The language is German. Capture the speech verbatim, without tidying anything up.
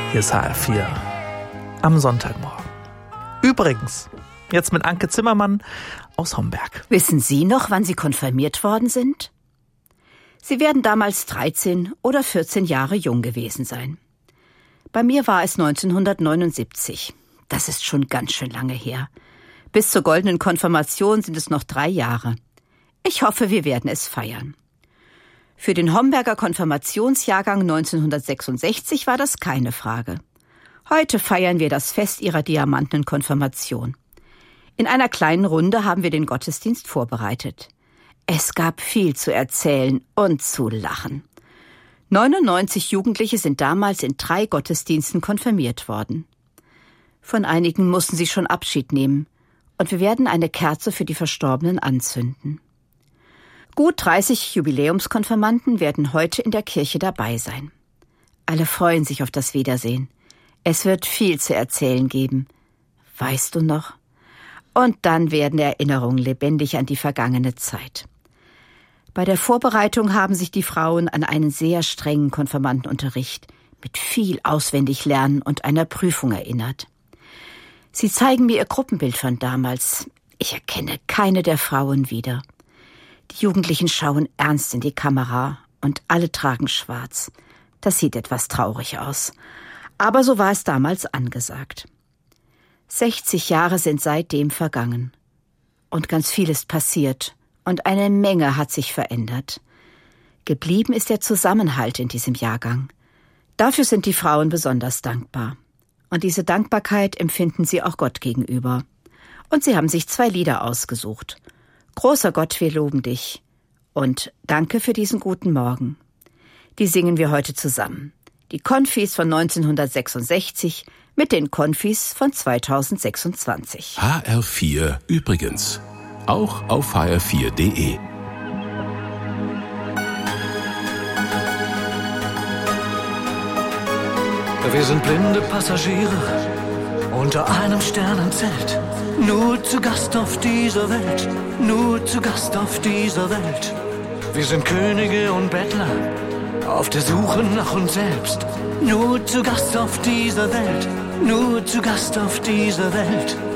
Hier ist H R vier am Sonntagmorgen. Übrigens, jetzt mit Anke Zimmermann aus Homberg. Wissen Sie noch, wann Sie konfirmiert worden sind? Sie werden damals dreizehn oder vierzehn Jahre jung gewesen sein. Bei mir war es neunzehnhundertneunundsiebzig. Das ist schon ganz schön lange her. Bis zur goldenen Konfirmation sind es noch drei Jahre. Ich hoffe, wir werden es feiern. Für den Homberger Konfirmationsjahrgang neunzehnhundertsechsundsechzig war das keine Frage. Heute feiern wir das Fest ihrer diamantenen Konfirmation. In einer kleinen Runde haben wir den Gottesdienst vorbereitet. Es gab viel zu erzählen und zu lachen. neunundneunzig Jugendliche sind damals in drei Gottesdiensten konfirmiert worden. Von einigen mussten sie schon Abschied nehmen und wir werden eine Kerze für die Verstorbenen anzünden. Gut dreißig Jubiläumskonfirmanden werden heute in der Kirche dabei sein. Alle freuen sich auf das Wiedersehen. Es wird viel zu erzählen geben. Weißt du noch? Und dann werden Erinnerungen lebendig an die vergangene Zeit. Bei der Vorbereitung haben sich die Frauen an einen sehr strengen Konfirmandenunterricht mit viel Auswendiglernen und einer Prüfung erinnert. Sie zeigen mir ihr Gruppenbild von damals. Ich erkenne keine der Frauen wieder. Die Jugendlichen schauen ernst in die Kamera und alle tragen schwarz. Das sieht etwas traurig aus. Aber so war es damals angesagt. sechzig Jahre sind seitdem vergangen. Und ganz viel ist passiert und eine Menge hat sich verändert. Geblieben ist der Zusammenhalt in diesem Jahrgang. Dafür sind die Frauen besonders dankbar. Und diese Dankbarkeit empfinden sie auch Gott gegenüber. Und sie haben sich zwei Lieder ausgesucht. Großer Gott, wir loben dich. Und Danke für diesen guten Morgen. Die singen wir heute zusammen. Die Konfis von neunzehnhundertsechsundsechzig mit den Konfis von zweitausendsechsundzwanzig. H R vier übrigens. Auch auf h r vier punkt d e. Wir sind blinde Passagiere unter einem Sternenzelt. Nur zu Gast auf dieser Welt, nur zu Gast auf dieser Welt. Wir sind Könige und Bettler auf der Suche nach uns selbst. Nur zu Gast auf dieser Welt, nur zu Gast auf dieser Welt.